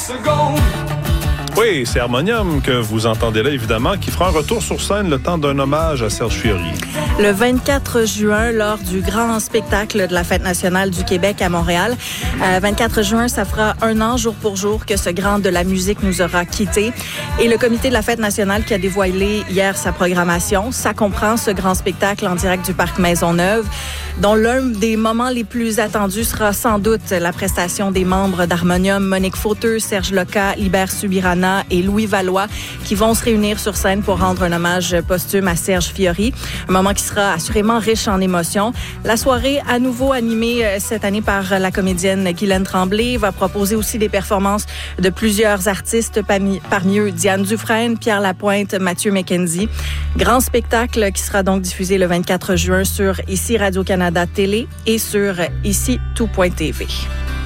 Oui, c'est Harmonium que vous entendez là, évidemment, qui fera un retour sur scène le temps d'un hommage à Serge Fiori. Le 24 juin, lors du grand spectacle de la Fête nationale du Québec à Montréal. 24 juin, ça fera 1 an, jour pour jour, que ce grand de la musique nous aura quittés. Et le comité de la Fête nationale qui a dévoilé hier sa programmation, ça comprend ce grand spectacle en direct du Parc Maisonneuve, dont l'un des moments les plus attendus sera sans doute la prestation des membres d'Harmonium, Monique Fauteux, Serge Loca, Libert Subirana et Louis Valois, qui vont se réunir sur scène pour rendre un hommage posthume à Serge Fiori. Un moment qui sera assurément riche en émotions. La soirée, à nouveau animée cette année par la comédienne Guylaine Tremblay, va proposer aussi des performances de plusieurs artistes, parmi eux Diane Dufresne, Pierre Lapointe, Mathieu McKenzie. Grand spectacle qui sera donc diffusé le 24 juin sur ici Radio-Canada Télé et sur ici tout.tv.